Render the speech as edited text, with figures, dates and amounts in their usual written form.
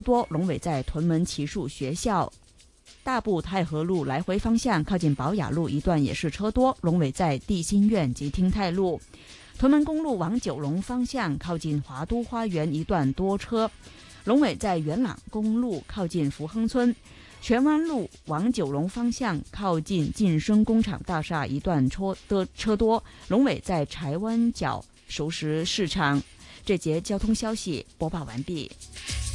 多，龙尾在屯门骑术学校。大埔太和路来回方向靠近宝雅路一段也是车多，龙尾在地心苑及汀泰路。屯门公路往九龙方向靠近华都花园一段多车，龙尾在元朗公路靠近福亨村。荃湾路往九龙方向靠近晋升工厂大厦一段车多，龙尾在柴湾角熟食市场。这节交通消息播报完毕。